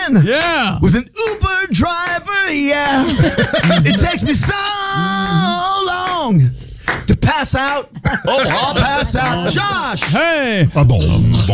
man. Yeah. With an Uber driver, yeah. It takes me so long to pass out. Oh, I'll pass out. Josh. Hey. A boom.